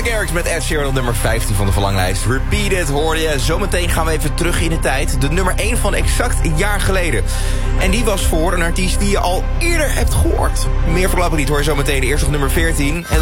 Martin Garrix met Ed Sheeran op nummer 15 van de verlanglijst. Repeated hoorde je. Zometeen gaan we even terug in de tijd. De nummer 1 van exact een jaar geleden. En die was voor een artiest die je al eerder hebt gehoord. Meer voorlopig niet hoor je zometeen. Eerst op nummer 14.